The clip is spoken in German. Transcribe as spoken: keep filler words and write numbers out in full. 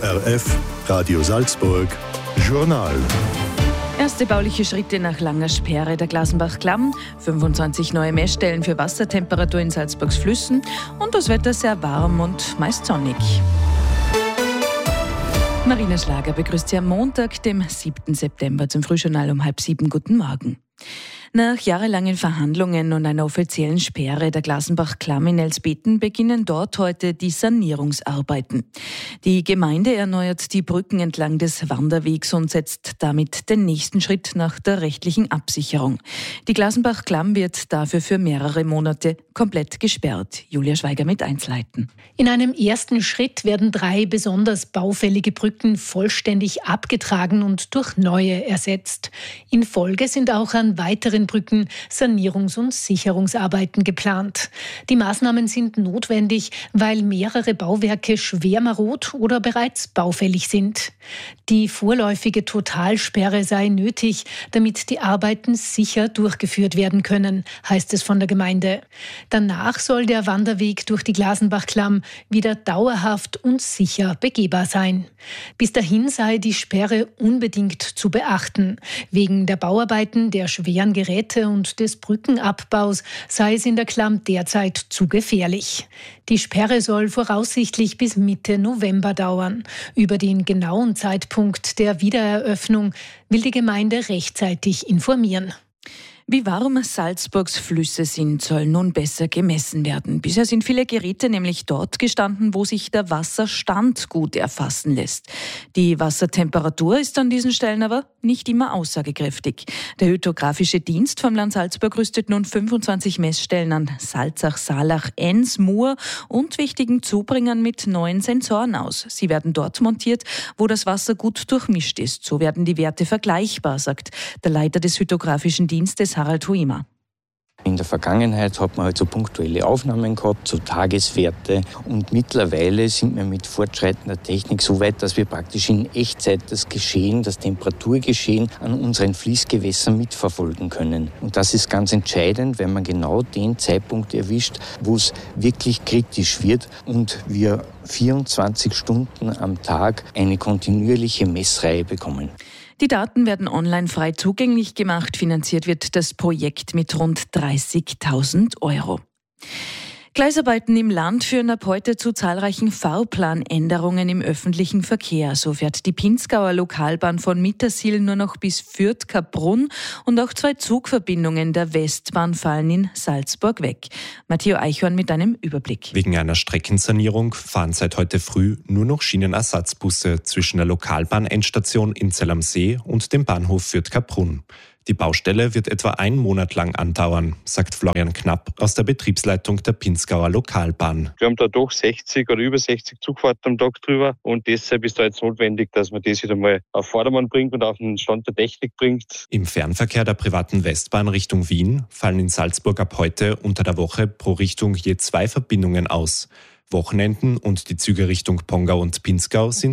R F, Radio Salzburg, Journal. Erste bauliche Schritte nach langer Sperre der Glasenbach-Klamm, fünfundzwanzig neue Messstellen für Wassertemperatur in Salzburgs Flüssen und das Wetter sehr warm und meist sonnig. Marina Schlager begrüßt Sie am Montag, dem siebten September, zum Frühjournal um halb sieben. Guten Morgen. Nach jahrelangen Verhandlungen und einer offiziellen Sperre der Glasenbach-Klamm in Elsbeten beginnen dort heute die Sanierungsarbeiten. Die Gemeinde erneuert die Brücken entlang des Wanderwegs und setzt damit den nächsten Schritt nach der rechtlichen Absicherung. Die Glasenbach-Klamm wird dafür für mehrere Monate komplett gesperrt. Julia Schweiger mit Einzelheiten. In einem ersten Schritt werden drei besonders baufällige Brücken vollständig abgetragen und durch neue ersetzt. In Folge sind auch an weiteren Brücken Sanierungs- und Sicherungsarbeiten geplant. Die Maßnahmen sind notwendig, weil mehrere Bauwerke schwer marod oder bereits baufällig sind. Die vorläufige Totalsperre sei nötig, damit die Arbeiten sicher durchgeführt werden können, heißt es von der Gemeinde. Danach soll der Wanderweg durch die Glasenbach-Klamm wieder dauerhaft und sicher begehbar sein. Bis dahin sei die Sperre unbedingt zu beachten. Wegen der Bauarbeiten, der schweren Geräte und des Brückenabbaus sei es in der Klamm derzeit zu gefährlich. Die Sperre soll voraussichtlich bis Mitte November dauern. Über den genauen Zeitpunkt der Wiedereröffnung will die Gemeinde rechtzeitig informieren. Wie warm Salzburgs Flüsse sind, soll nun besser gemessen werden. Bisher sind viele Geräte nämlich dort gestanden, wo sich der Wasserstand gut erfassen lässt. Die Wassertemperatur ist an diesen Stellen aber nicht immer aussagekräftig. Der hydrographische Dienst vom Land Salzburg rüstet nun fünfundzwanzig Messstellen an Salzach, Saalach, Enns, Mur und wichtigen Zubringern mit neuen Sensoren aus. Sie werden dort montiert, wo das Wasser gut durchmischt ist. So werden die Werte vergleichbar, sagt der Leiter des hydrographischen Dienstes Harald Huima. In der Vergangenheit hat man halt so punktuelle Aufnahmen gehabt, so Tageswerte, und mittlerweile sind wir mit fortschreitender Technik so weit, dass wir praktisch in Echtzeit das Geschehen, das Temperaturgeschehen an unseren Fließgewässern mitverfolgen können. Und das ist ganz entscheidend, weil man genau den Zeitpunkt erwischt, wo es wirklich kritisch wird und wir vierundzwanzig Stunden am Tag eine kontinuierliche Messreihe bekommen. Die Daten werden online frei zugänglich gemacht. Finanziert wird das Projekt mit rund dreißigtausend Euro. Gleisarbeiten im Land führen ab heute zu zahlreichen Fahrplanänderungen im öffentlichen Verkehr. So fährt die Pinzgauer Lokalbahn von Mittersill nur noch bis Fürth-Kaprun und auch zwei Zugverbindungen der Westbahn fallen in Salzburg weg. Matteo Eichhorn mit einem Überblick. Wegen einer Streckensanierung fahren seit heute früh nur noch Schienenersatzbusse zwischen der Lokalbahn-Endstation in Zell am See und dem Bahnhof Fürth-Kaprun. Die Baustelle wird etwa einen Monat lang andauern, sagt Florian Knapp aus der Betriebsleitung der Pinzgauer Lokalbahn. Wir haben da doch sechzig oder über sechzig Zugfahrten am Tag drüber und deshalb ist da jetzt notwendig, dass man das wieder mal auf Vordermann bringt und auf den Stand der Technik bringt. Im Fernverkehr der privaten Westbahn Richtung Wien fallen in Salzburg ab heute unter der Woche pro Richtung je zwei Verbindungen aus. Wochenenden und die Züge Richtung Pongau und Pinzgau sind